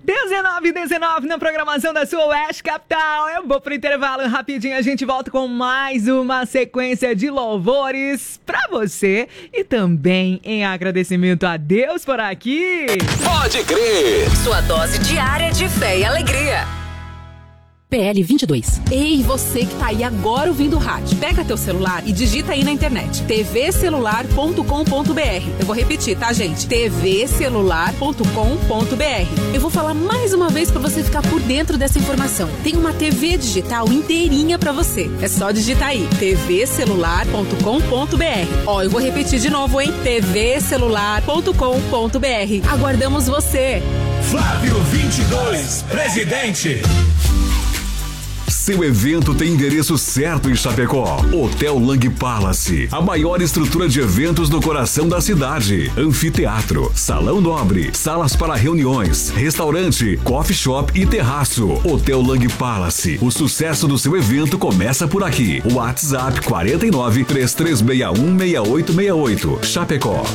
19 na programação da sua Oeste Capital. Eu vou pro intervalo rapidinho, a gente volta com mais uma sequência de louvores pra você e também em agradecimento a Deus por aqui. Pode crer! Sua dose diária de fé e alegria. PL 22. Ei, você que tá aí agora ouvindo o rádio, pega teu celular e digita aí na internet tvcelular.com.br. Eu vou repetir, tá, gente? tvcelular.com.br. Eu vou falar mais uma vez pra você ficar por dentro dessa informação. Tem uma TV digital inteirinha pra você. É só digitar aí tvcelular.com.br. Ó, eu vou repetir de novo, hein? tvcelular.com.br. Aguardamos você. Flávio 22, presidente. Seu evento tem endereço certo em Chapecó. Hotel Lang Palace, a maior estrutura de eventos no coração da cidade. Anfiteatro, salão nobre, salas para reuniões, restaurante, coffee shop e terraço. Hotel Lang Palace, o sucesso do seu evento começa por aqui. WhatsApp 49 3361 6868. Chapecó.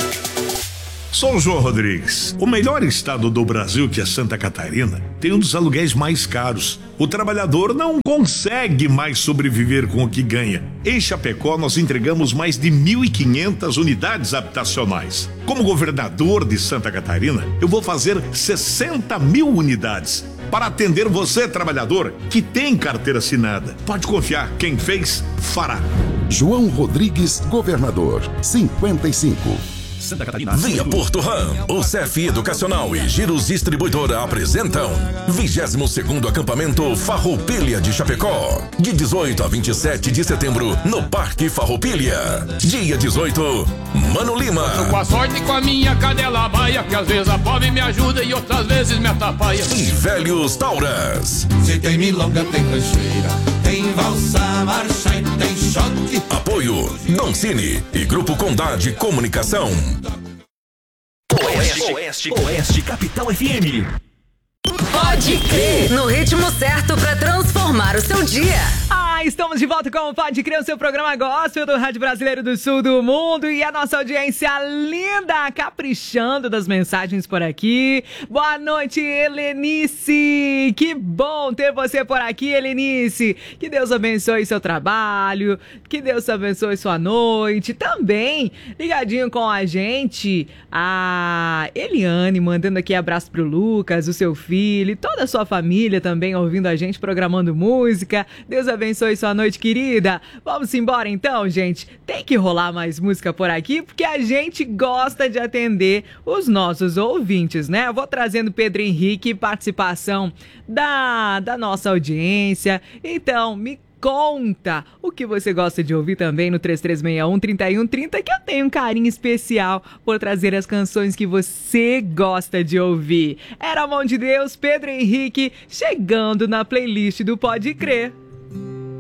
Sou João Rodrigues. O melhor estado do Brasil, que é Santa Catarina, tem um dos aluguéis mais caros. O trabalhador não consegue mais sobreviver com o que ganha. Em Chapecó, nós entregamos mais de 1.500 unidades habitacionais. Como governador de Santa Catarina, eu vou fazer 60 mil unidades para atender você, trabalhador, que tem carteira assinada. Pode confiar, quem fez, fará. João Rodrigues, governador, 55. Santa Catarina. Via Porto Ram, o CEF Educacional e Giros Distribuidora apresentam 22º Acampamento Farroupilha de Chapecó, de 18 a 27 de setembro, no Parque Farroupilha. Dia 18, Mano Lima. Eu com a sorte com a minha cadela baia, que às vezes a pobre me ajuda e outras vezes me atrapalha. E Velhos Tauras. Se tem milonga, tem rancheira, tem valsa, marcha e tem shot. Apoio Dom Cine e Grupo Condade Comunicação. Oeste Capital FM. Pode crer, no ritmo certo pra transformar o seu dia. Estamos de volta com o Pode Crer, o seu programa gospel do Rádio Brasileiro do Sul do Mundo, e a nossa audiência linda, caprichando das mensagens por aqui. Boa noite, Helenice! Que bom ter você por aqui, Helenice! Que Deus abençoe seu trabalho, que Deus abençoe sua noite. Também, ligadinho com a gente, a Eliane, mandando aqui abraço pro Lucas, o seu filho, e toda a sua família também ouvindo a gente, programando música. Deus abençoe sua noite, querida. Vamos embora então, gente. Tem que rolar mais música por aqui, porque a gente gosta de atender os nossos ouvintes, né? Eu vou trazendo Pedro Henrique, participação da nossa audiência. Então, me conta o que você gosta de ouvir também no 3361-3130, que eu tenho um carinho especial por trazer as canções que você gosta de ouvir. Era a mão de Deus, Pedro Henrique, chegando na playlist do Pode Crer.